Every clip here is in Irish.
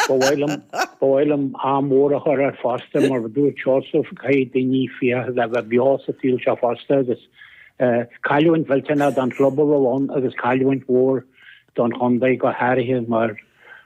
Bhfuilm amór a chur ar fasta mar dúir Joseph cai daoine fia le bheith beás a tíl se fasta agus caiúint bhiltena don club bháin agus caiúint mór don chundaigh go háirithe mar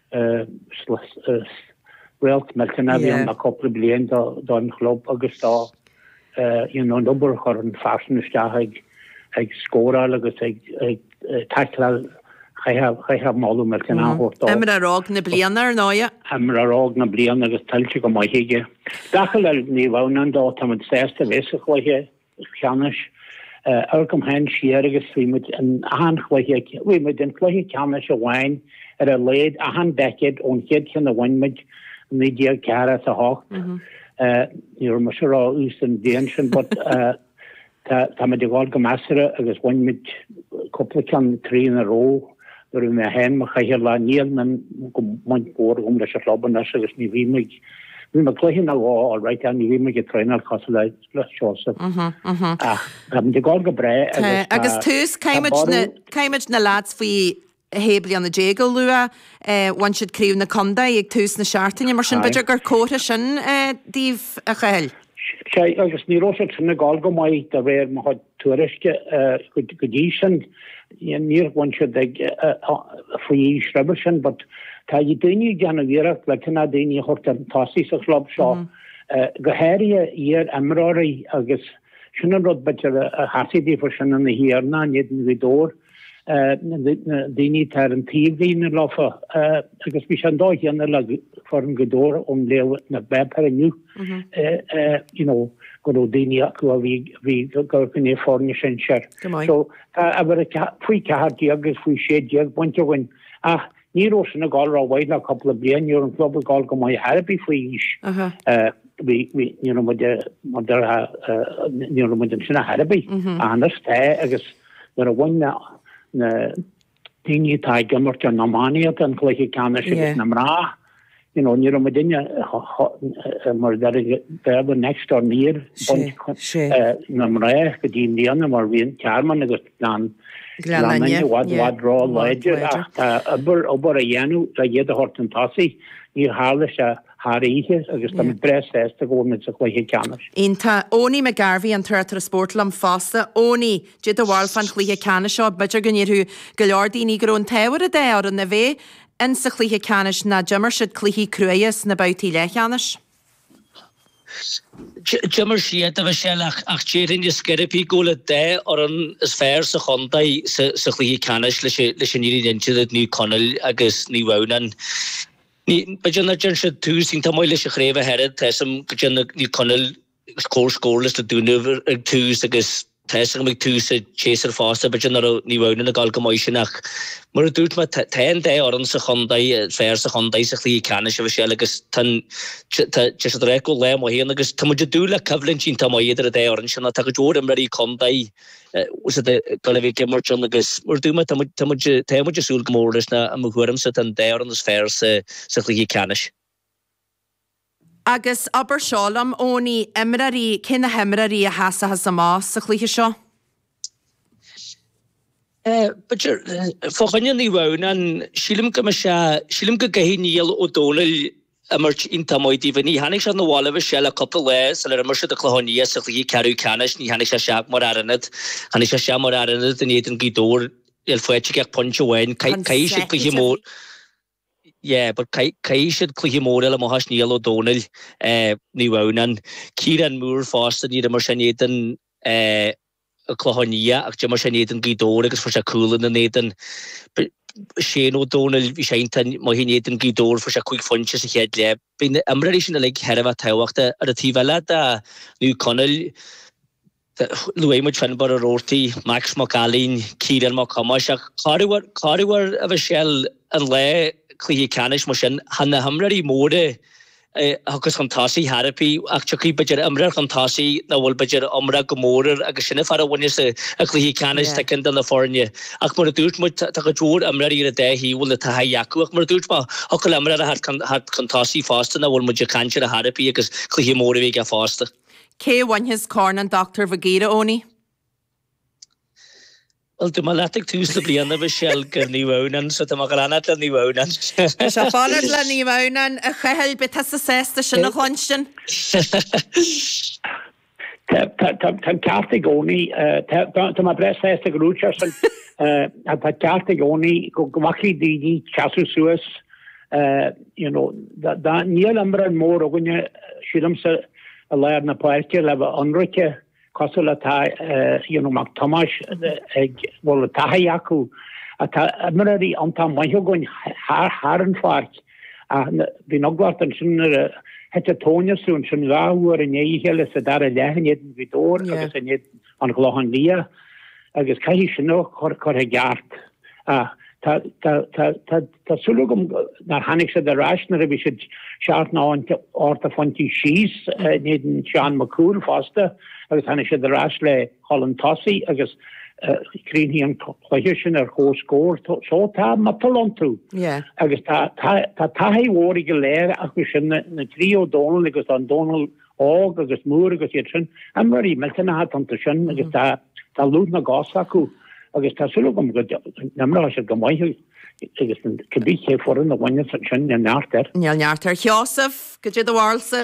réalt meltena bhíon a coppla bliain don club agus tá nuair chur an fashion isteach ag scóráil agus ag taileil Chai málu mar can áhortá. Emra rág na blianar náia? Emra rág na blian agus talse go maithige. Dachal ní bhhanan dá tamid sésta bhésa chluithe cheannis. Arcam hen siar agus bhímid an ahan chluithe, bhímid an chluithe cheannis a bhain ar a léad ahan decid ón chéad chan a bhainmid ní díag cara a hácht. Níor mar se rá ús an déan sin, but tamid i gáil go measara agus bhainmid coppla can trí in a ró. Door me hen mag je la niet men moet voor om dat je lopen dat is niet wie me klein na al right aan wie me getrainer kasselij Joseph. Hebben de gol gebrei. Agus thuis keimage na lads fi hebli an na jegel lua one should crew na conda ag thuis na shartin mar sin bidr gur cóta sin díf a chael. Sei agus ní rosa na gol go mai da ver ma had touriste godísin níor bhaintse faoí srebersin, but tá I daoine gan bhíireach le cinna daoine chuirta tásaí sa chlub seo go héirí ar amráí agus sinna rud beidir a hasaidí for sinna na hiarna níiad an bhídór daoine tar an tíomhlína lofa agus bhí an dóhéanna le for an godór leo na bepar aniu go daoine acu a bhí gur gan é fórne sin seir. So aber fui cehardí agus fui sédíag buinte bhain ní rosan na gáil a bhaid le coppla blian ar an club a gáil go mai Harbi faoi is ní sinna Harbi anders té agus ar a bhain na daoine tá gimmart an namáíod an chluiche ceanna agus na mrá. Ní a dinne mar the next door near na ré go dtí líana mar bhíon cearman agus wadrá leidir obar a dhéanú a dhéad a hort an tasaí ní hála se háíthe agus tá bres ésta gómid sa chluiche ceannas. Ínta óní me garhí an tuirtar sportlam fásta óní did a bháil fan chluiche ceanna seo beidir gníirú go leordíní gur ón téhar a dé ar na bvé in sa chluiche ceannas na jummer siad chluiche cruas na bautí le cheannas. Jummer siad a bheith seach ach tíirinn is skeripí góla dé ar an is fér sa chondaí sa chluiche ceannas leis an níri dintiad ní conil agus ní bhhanan. Beidir na djern siad túsín tá mai leis a chréibh head teisam go djern ní conil scóirlas le dúnah ag tús agus teisam meg tús a chéar fásta beidir ní bhhanan na gáil go mai sinach. Mar a dúirt me tein dé an sa chondaí fér sa chondaí sa chluiche ceannas a bheith sé agus te ré go le má héan agus tá muidir dúla cyflinn sin tá idir a dé an sinna tá go dúir am raí condaí go le bhí gimmart agus mar dúma tá muidir súl gomórlas na am ghuirim sa an dé an is fér sa chluiche ceannas. Agus aber seálam óní imraí cinna himraí a hasasa has má sa chluiche seo? Beidir fáchaine ní bhhanan sílim go gaithí níl ó dólail a mar intamoidí bhí ní hanig se na bhála bh se le coppla leis a le mar se a chluhoní sa chluiche cearú ceannas ní hanig se seach mar aranad hanig se se mar aranad in éan gídór il foiite ag ponte bhain cai sé chluiche mór. But cai siad chluiche mór le mohas níl ó dónail ní bhhanan Ciaran Moore fásta ní mar sin éan a chluhonia ach mar sin éan gídór agus for se coolan na néan sé ó dónail bhí seinta má hí éan gídór for se chuig fonse sa chéad le. Bhín amraí sin le heirh táhachta ar a tíhile a nú conil Luéimid fenbar a rótaí Max Macalín, Ciaran Macamaach cáirhar a bheith sell an le chluiche ceannas mar sin hanna hamraí móra agus an tásaí Harpi ach tuí beidir amrar an tásaí na bhfuil beidir amra go mórar agus sinna far a bhaine a chluiche ceannas te cin na fórne ach mar a dúirt mu tá go dúir amraí a dé híhil le tá jacu ach mar dúirt má hocail amrar a hat tásaí fásta na bhfuil muidir cantir a Harpi agus chluiche móra bhí a fásta. Cé bhain his corn an Dr. Vagira óní? Wel, dyma latig tŵs y blian y fysiel gyrni wawnan, so dyma granat yn ni wawnan. Ys a ffaler lan ni wawnan, y chehel beth as y sest y sy'n o chwonsyn? Ta'n cartig oni, dyma bres sest y grwcher sy'n, a ta'n cartig oni, gwmachli dini, chasw sŵs, niel ymryd môr o gwynnu siwrym sy'n y lair na poerti, lefa onryke, Cosol ta, mag Thomas, wel ta hayaku, a ta ymryd ond ta maihogwn har yn ffart, a fi'n ogwart yn sy'n het Tonia sŵn sy'n gawr yn eihel ys y dar y lehen edyn fydor, agos yn edyn an glohan lia, agos cael sy'n o cor hegart. Ta sŵlwg na'r hannig sydd y ras na rydw sydd siart na o'r ta ffonti sys, nedyn Sean McCool fosta, agos hannig sydd y ras le Holland Tossi, agos cryn hi yn chlyhysyn yr hos gór, so ta matalontu. Agos ta hei wor i gyler, agos sy'n na tri o Donald, agos ta'n Donald og, agos mwr, agos i'r sy'n, amr i melten a hat anta sy'n, agos ta lwyd na gos acw. Agus ta sŵlwg am namra sy'n gymoedd agos yn cybych ei ffwrdd na wanydd sy'n yn narter. Niel narter. Chiosaf, gydyd y warlsa?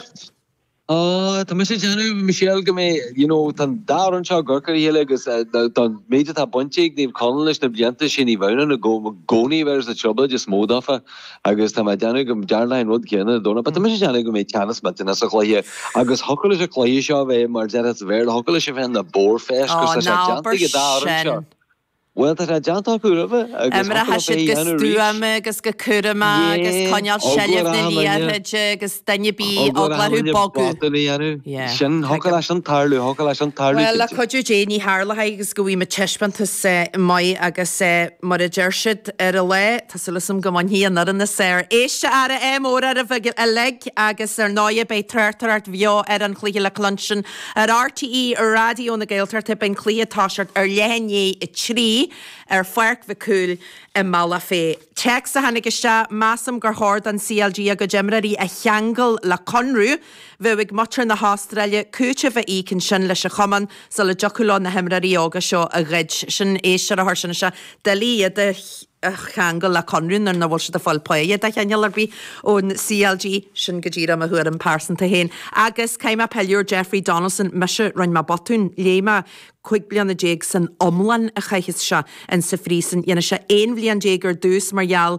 Ta mysig janu Michelle gyme, tan dar yn siarad gorcar i hele, agos dan meid ta bontig nef conlis na blianta sy'n i fewn yn y goni vers y trobl jys mod offa, agos ta ma janu gym jarlain rod gyna dona, but ta mysig janu gyme tianas matin as y chloie, agos hokol is y chloie sio fe margeras ver, hokol is y fe'n na borfest, gos ta jantig y dar yn siarad. Wel, ta janta cwrfa. Ymra hasyd gysdw am gys gycwr yma, gys conial sielef na liar, gys dynnu bi oglar hw bogw. Sy'n hokal asyn tarlu, Wel, a codw Janie Harla hai gys gwy ma tispant hys mai agos mar y jersid y le, ta sylwysym gymon hi yn ar yn y ser. Eisiau ar y môr ar y fygil leg, agos noia bei trertar art fio yn chlyhil y clonsyn. RTE, y radio na gaeltar tip yn chlyhil tasiart leheni y tri, farc fy cwl y mala fe. Tex a hannig ysda masam garhord an CLG a go gemrari a chiangl la conrw fywig motr na Australia cwtio fy cyn sy'n leis y choman sy'n y joculon na hemrari oga sio a gred sy'n eisiau a horsyn ysda dali y dy chiangl la conrw na'r na wulsio dy ffol poi y da chiangl arbi o'n CLG sy'n gygira ma hwyr yn parson ta hen agos caim a peliwr Jeffrey Donaldson mysio rhain ma botwn leima cwig blian y jeg sy'n omlan y chaichys sia yn syffrisen yna sia ein blian jeg ar dws mar ial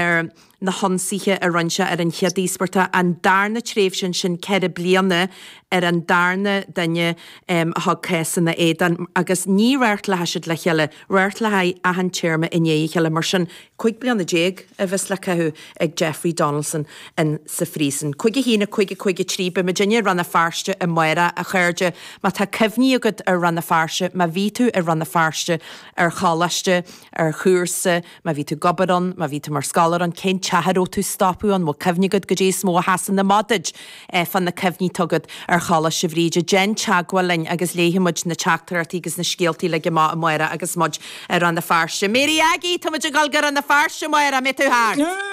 na honsiche a ransia yn chiadísparta an darna tref sy'n cera blianna an darna dynne hog cesan na édan agus ní rart le hasid le chiale rart le hai a han chairma in ei chiale mar sy'n cwig blian y jeg a fys le cahu ag Jeffrey Donaldson yn syffrisen. Cwig hína cwig trí be Virginia ran a farste y moira a chyrge ma ta cyfni agad ar ran a farste ma vítu ar ran a farste ar chalaste ar chwrse ma vítu gobaron ma vítu mar skalaron cén chahar o tu stopu an mo cyfni gyd gydys mo hasan na modaj fan na cyfni togad ar chala sifrige jen chagwalin agus lehimod na chactar artigus na sgielti le gema moira agus mod ar ran a farste. Mary Aggie tamad galgar an na farste moira me tu har.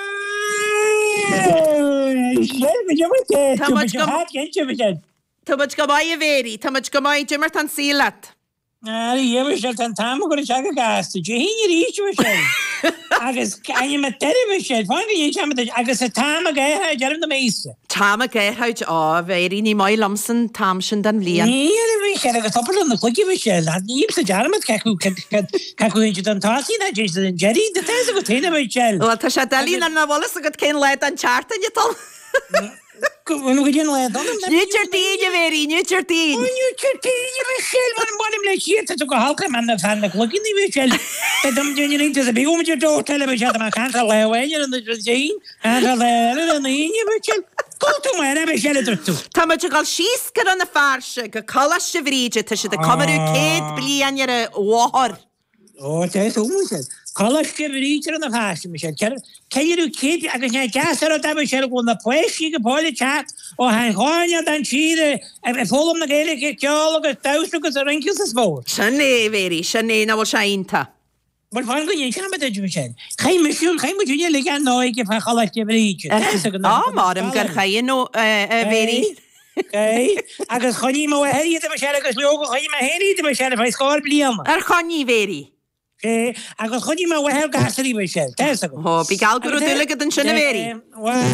Tamad gamai a veri, tamad gamai jimmer tan sílat. Ég sé tan tam go chaga gas. Je hinir íchu sé. Agus caim me terrible sé. Fáin ég chama agus tam ga ha jarum na meise. Tam ga ha á veri ní mai lamsan tam sin dan lian. Ní vi sé agus topper na clugi vi sé. La ní se jarum kaku hinju dan tasi na je den Jerry de tese go tena vi sé. Wel ta sé dalín na volas go ken leit an chart an jetol. When we didn't let on Nuchertine veri, nuchertine. Nuchertine Michelle, man im le shit to go halka man na fan look in the Michelle. Dum junior into the big woman your television man can't allow away in the Jane and the Michelle. Go to my Michelle to. Tamad gal shisker an na farshe go kalash vrije te se de kameru ked blian yere war. Oh, that's so much. Kalash vrije an na farshe Michelle. Can you keep agus na gasar da Michelle go na pleshi go pole chat o han honya dan chide e folum na gele ke kjol agus tausu go rinkels is vor. Shanne veri, shanne na vol shainta. Maar van kun je kan met de Michelle. Geen Michelle, geen moet je liggen nooit je van kalash vrije. Ah, maar gar ga no veri. Okay. Agus khani mo heri de Michelle agus logo khani ma heri de Michelle fa skor bliam. Khani veri. agus chudí me bhhel gasaí be se. Bí gal go dúla an sinna bhéí.